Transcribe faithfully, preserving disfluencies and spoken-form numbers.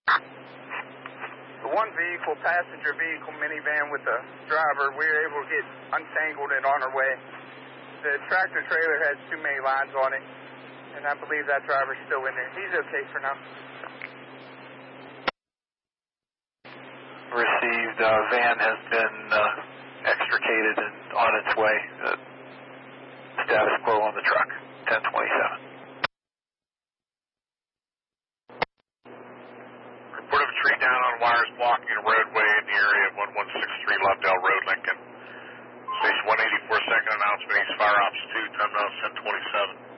The one vehicle, passenger vehicle minivan with the driver, we were able to get untangled and on our way. The tractor trailer has too many lines on it, and I believe that driver's still in there. He's okay for now. Received. Uh, van has been uh, extricated and on its way. Uh, status quo on the truck. ten twenty-seven. Report of a tree down on wires blocking a roadway in the area of one one six three Lovedale Road, Lincoln. Station one eighty-four, second announcement, East Fire Ops two, time now ten twenty-seven.